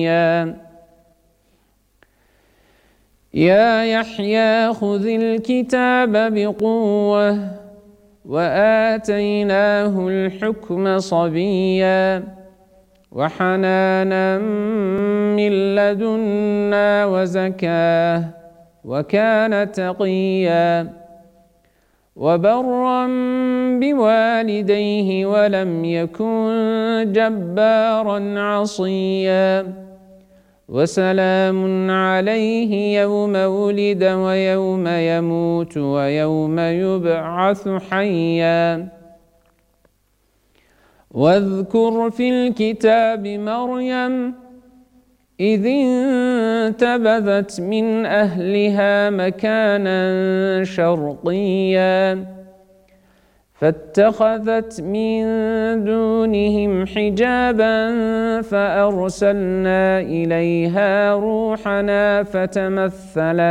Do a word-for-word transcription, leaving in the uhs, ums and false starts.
يا يحيى خذ الكتاب بقوة وآتيناه الحكم صبيا وحنانا من لدنا وزكاه وكان تقيا وبرا بوالديه ولم يكن جبارا عصيا وسلام عليه يوم ولد ويوم يموت ويوم يبعث حيا واذكر في الكتاب مريم إذ انتبذت من أهلها مكانا شرقيا فاتخذت من دونهم حجابا فأرسلنا إليها روحنا فتمثل